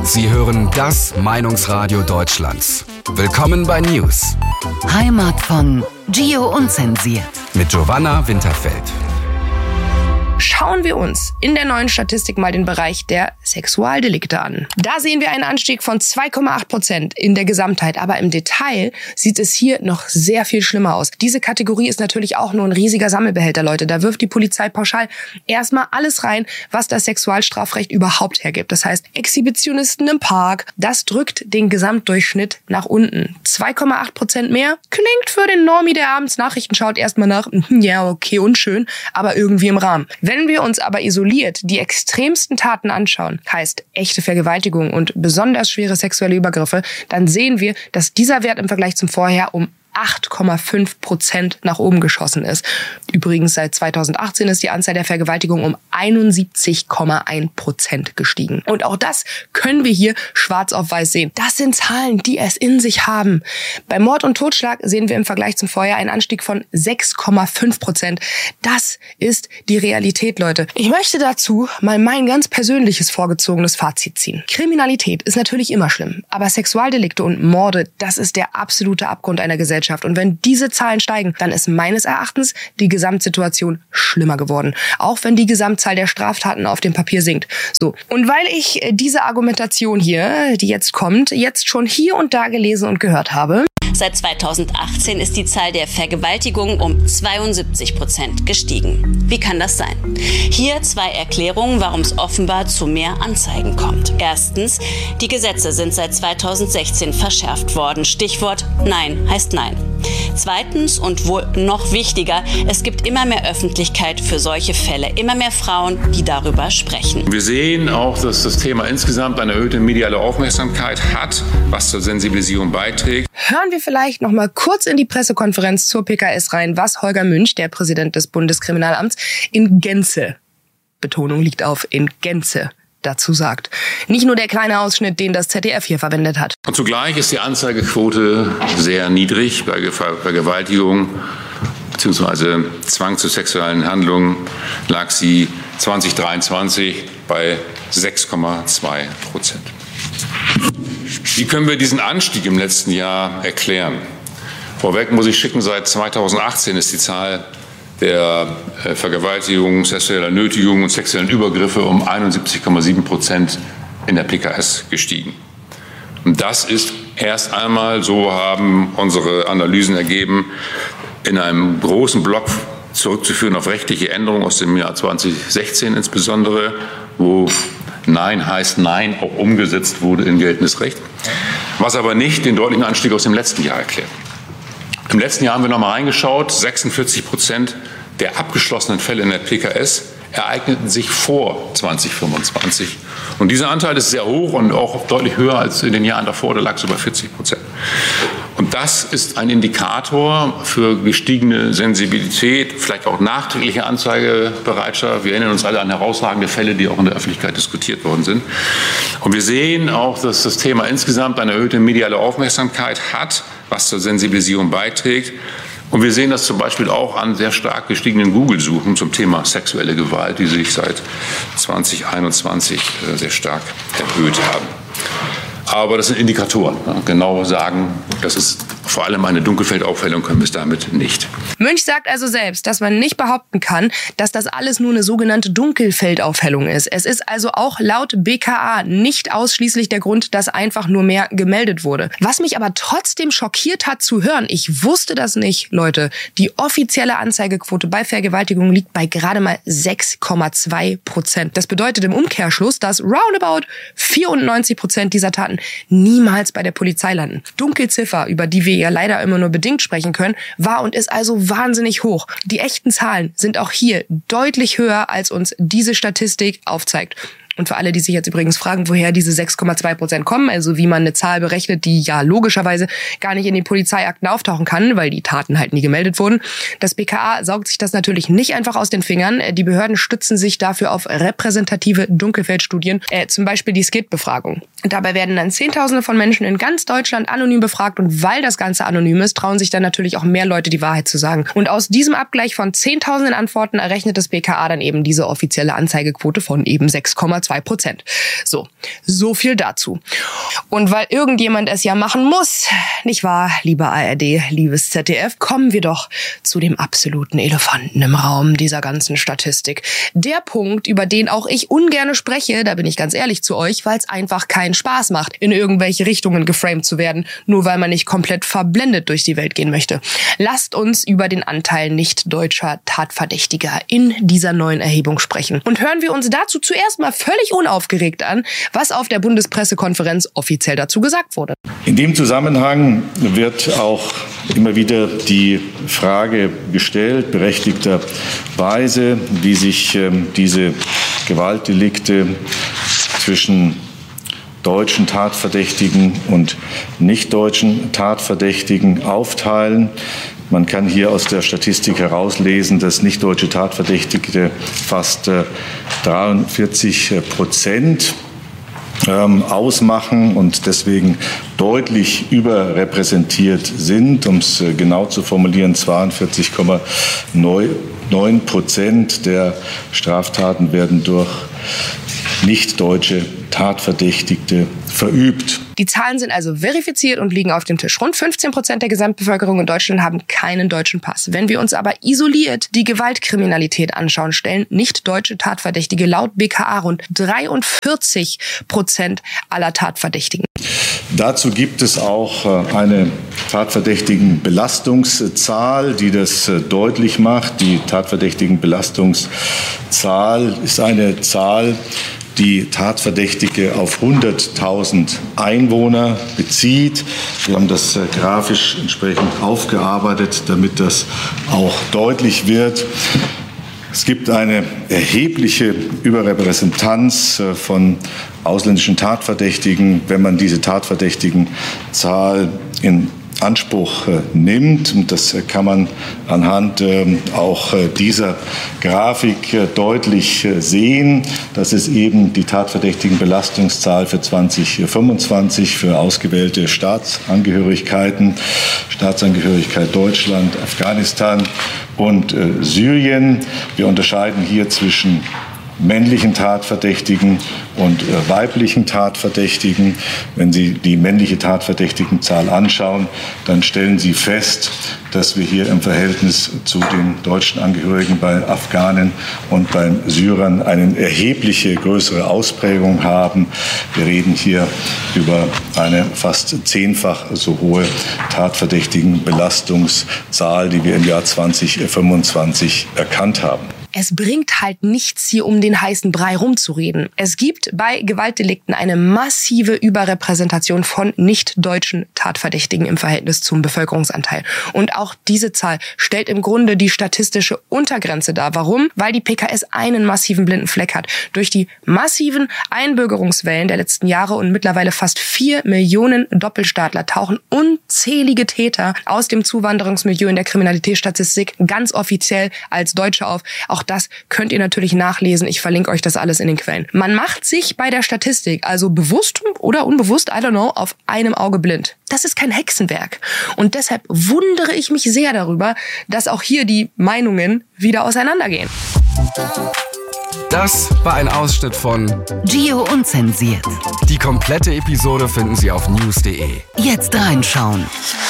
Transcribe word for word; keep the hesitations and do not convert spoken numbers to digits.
Sie hören das Meinungsradio Deutschlands. Willkommen bei News. Heimat von Gio Unzensiert. Mit Giovanna Winterfeld. Schauen wir uns in der neuen Statistik mal den Bereich der Sexualdelikte an. Da sehen wir einen Anstieg von zwei Komma acht Prozent in der Gesamtheit, aber im Detail sieht es hier noch sehr viel schlimmer aus. Diese Kategorie ist natürlich auch nur ein riesiger Sammelbehälter, Leute. Da wirft die Polizei pauschal erstmal alles rein, was das Sexualstrafrecht überhaupt hergibt. Das heißt, Exhibitionisten im Park, das drückt den Gesamtdurchschnitt nach unten. zwei Komma acht Prozent mehr klingt für den Normie, der abends Nachrichten schaut, erstmal nach, ja, okay, unschön, aber irgendwie im Rahmen. Wenn wir uns aber isoliert die extremsten Taten anschauen, heißt echte Vergewaltigung und besonders schwere sexuelle Übergriffe, dann sehen wir, dass dieser Wert im Vergleich zum Vorher um acht Komma fünf Prozent nach oben geschossen ist. Übrigens seit zweitausendachtzehn ist die Anzahl der Vergewaltigungen um einundsiebzig Komma eins Prozent gestiegen. Und auch das können wir hier schwarz auf weiß sehen. Das sind Zahlen, die es in sich haben. Bei Mord und Totschlag sehen wir im Vergleich zum Vorjahr einen Anstieg von sechs Komma fünf Prozent. Das ist die Realität, Leute. Ich möchte dazu mal mein ganz persönliches vorgezogenes Fazit ziehen. Kriminalität ist natürlich immer schlimm, aber Sexualdelikte und Morde, das ist der absolute Abgrund einer Gesellschaft. Und wenn diese Zahlen steigen, dann ist meines Erachtens die Gesamtsituation schlimmer geworden. Auch wenn die Gesamtzahl der Straftaten auf dem Papier sinkt. So. Und weil ich diese Argumentation hier, die jetzt kommt, jetzt schon hier und da gelesen und gehört habe. Seit zweitausendachtzehn ist die Zahl der Vergewaltigungen um zweiundsiebzig Prozent gestiegen. Wie kann das sein? Hier zwei Erklärungen, warum es offenbar zu mehr Anzeigen kommt. Erstens, die Gesetze sind seit zweitausendsechzehn verschärft worden. Stichwort Nein heißt Nein. Zweitens und wohl noch wichtiger, es gibt immer mehr Öffentlichkeit für solche Fälle, immer mehr Frauen, die darüber sprechen. Wir sehen auch, dass das Thema insgesamt eine erhöhte mediale Aufmerksamkeit hat, was zur Sensibilisierung beiträgt. Hören wir vielleicht noch mal kurz in die Pressekonferenz zur P K S rein, was Holger Münch, der Präsident des Bundeskriminalamts, in Gänze, Betonung liegt auf in Gänze, dazu sagt. Nicht nur der kleine Ausschnitt, den das Z D F hier verwendet hat. Und zugleich ist die Anzeigequote sehr niedrig bei Vergewaltigung bzw. Zwang zu sexuellen Handlungen lag sie zweitausenddreiundzwanzig bei sechs Komma zwei Prozent. Wie können wir diesen Anstieg im letzten Jahr erklären? Vorweg muss ich schicken, seit zweitausendachtzehn ist die Zahl der Vergewaltigung, sexueller Nötigung und sexuellen Übergriffe um einundsiebzig Komma sieben Prozent in der P K S gestiegen. Und das ist erst einmal, so haben unsere Analysen ergeben, in einem großen Block zurückzuführen auf rechtliche Änderungen aus dem Jahr zweitausendsechzehn insbesondere, wo Nein heißt Nein auch umgesetzt wurde in geltendes Recht, was aber nicht den deutlichen Anstieg aus dem letzten Jahr erklärt. Im letzten Jahr haben wir noch mal reingeschaut, sechsundvierzig Prozent der abgeschlossenen Fälle in der P K S ereigneten sich vor zweitausendfünfundzwanzig. Und dieser Anteil ist sehr hoch und auch deutlich höher als in den Jahren davor, da lag es über vierzig Prozent. Und das ist ein Indikator für gestiegene Sensibilität, vielleicht auch nachträgliche Anzeigebereitschaft. Wir erinnern uns alle an herausragende Fälle, die auch in der Öffentlichkeit diskutiert worden sind. Und wir sehen auch, dass das Thema insgesamt eine erhöhte mediale Aufmerksamkeit hat, was zur Sensibilisierung beiträgt. Und wir sehen das zum Beispiel auch an sehr stark gestiegenen Google-Suchen zum Thema sexuelle Gewalt, die sich seit zweitausendeinundzwanzig sehr stark erhöht haben. Aber das sind Indikatoren. Genau sagen, das ist vor allem eine Dunkelfeldaufhellung, können wir es damit nicht. Münch sagt also selbst, dass man nicht behaupten kann, dass das alles nur eine sogenannte Dunkelfeldaufhellung ist. Es ist also auch laut B K A nicht ausschließlich der Grund, dass einfach nur mehr gemeldet wurde. Was mich aber trotzdem schockiert hat zu hören, ich wusste das nicht, Leute, die offizielle Anzeigequote bei Vergewaltigung liegt bei gerade mal sechs Komma zwei Prozent. Das bedeutet im Umkehrschluss, dass roundabout vierundneunzig Prozent dieser Taten niemals bei der Polizei landen. Dunkelziffer, über die wir ja leider immer nur bedingt sprechen können, war und ist also wahnsinnig hoch. Die echten Zahlen sind auch hier deutlich höher, als uns diese Statistik aufzeigt. Und für alle, die sich jetzt übrigens fragen, woher diese sechs Komma zwei Prozent kommen, also wie man eine Zahl berechnet, die ja logischerweise gar nicht in den Polizeiakten auftauchen kann, weil die Taten halt nie gemeldet wurden. Das B K A saugt sich das natürlich nicht einfach aus den Fingern. Die Behörden stützen sich dafür auf repräsentative Dunkelfeldstudien, äh, zum Beispiel die S C I D-Befragung. Dabei werden dann Zehntausende von Menschen in ganz Deutschland anonym befragt und weil das Ganze anonym ist, trauen sich dann natürlich auch mehr Leute die Wahrheit zu sagen. Und aus diesem Abgleich von Zehntausenden Antworten errechnet das B K A dann eben diese offizielle Anzeigequote von eben sechs Komma zwei zwei Prozent. So, so viel dazu. Und weil irgendjemand es ja machen muss, nicht wahr, lieber A R D, liebes Z D F, kommen wir doch zu dem absoluten Elefanten im Raum dieser ganzen Statistik. Der Punkt, über den auch ich ungerne spreche, da bin ich ganz ehrlich zu euch, weil es einfach keinen Spaß macht, in irgendwelche Richtungen geframed zu werden, nur weil man nicht komplett verblendet durch die Welt gehen möchte. Lasst uns über den Anteil nicht deutscher Tatverdächtiger in dieser neuen Erhebung sprechen. Und hören wir uns dazu zuerst mal völlig unaufgeregt an, was auf der Bundespressekonferenz offiziell dazu gesagt wurde. In dem Zusammenhang wird auch immer wieder die Frage gestellt, berechtigterweise, wie sich ähm, diese Gewaltdelikte zwischen deutschen Tatverdächtigen und nicht-deutschen Tatverdächtigen aufteilen. Man kann hier aus der Statistik herauslesen, dass nicht-deutsche Tatverdächtige fast äh, dreiundvierzig Prozent ähm, ausmachen und deswegen deutlich überrepräsentiert sind. Um es äh, genau zu formulieren, zweiundvierzig Komma neun Prozent der Straftaten werden durch nicht-deutsche Tatverdächtige verübt. Die Zahlen sind also verifiziert und liegen auf dem Tisch. Rund fünfzehn Prozent der Gesamtbevölkerung in Deutschland haben keinen deutschen Pass. Wenn wir uns aber isoliert die Gewaltkriminalität anschauen, stellen nicht-deutsche Tatverdächtige laut B K A rund dreiundvierzig Prozent aller Tatverdächtigen. Dazu gibt es auch eine Tatverdächtigenbelastungszahl, die das deutlich macht. Die Tatverdächtigenbelastungszahl ist eine Zahl, die Tatverdächtige auf hunderttausend Einwohner bezieht. Wir haben das grafisch entsprechend aufgearbeitet, damit das auch deutlich wird. Es gibt eine erhebliche Überrepräsentanz von ausländischen Tatverdächtigen, wenn man diese Tatverdächtigenzahl in Anspruch äh, nimmt. Und das äh, kann man anhand äh, auch äh, dieser Grafik äh, deutlich äh, sehen. Das ist eben die Tatverdächtigenbelastungszahl für zwanzig fünfundzwanzig für ausgewählte Staatsangehörigkeiten, Staatsangehörigkeit Deutschland, Afghanistan und äh, Syrien. Wir unterscheiden hier zwischen männlichen Tatverdächtigen und äh, weiblichen Tatverdächtigen. Wenn Sie die männliche Tatverdächtigenzahl anschauen, dann stellen Sie fest, dass wir hier im Verhältnis zu den deutschen Angehörigen bei Afghanen und bei Syrern eine erhebliche größere Ausprägung haben. Wir reden hier über eine fast zehnfach so hohe Tatverdächtigenbelastungszahl, die wir im Jahr zwanzig fünfundzwanzig erkannt haben. Es bringt halt nichts, hier um den heißen Brei rumzureden. Es gibt bei Gewaltdelikten eine massive Überrepräsentation von nicht-deutschen Tatverdächtigen im Verhältnis zum Bevölkerungsanteil. Und auch diese Zahl stellt im Grunde die statistische Untergrenze dar. Warum? Weil die P K S einen massiven blinden Fleck hat. Durch die massiven Einbürgerungswellen der letzten Jahre und mittlerweile fast vier Millionen Doppelstaatler tauchen unzählige Täter aus dem Zuwanderungsmilieu in der Kriminalitätsstatistik ganz offiziell als Deutsche auf. Auch das könnt ihr natürlich nachlesen. Ich verlinke euch das alles in den Quellen. Man macht sich bei der Statistik also bewusst oder unbewusst, I don't know, auf einem Auge blind. Das ist kein Hexenwerk. Und deshalb wundere ich mich sehr darüber, dass auch hier die Meinungen wieder auseinandergehen. Das war ein Ausschnitt von Gio Unzensiert. Die komplette Episode finden Sie auf news punkt de. Jetzt reinschauen.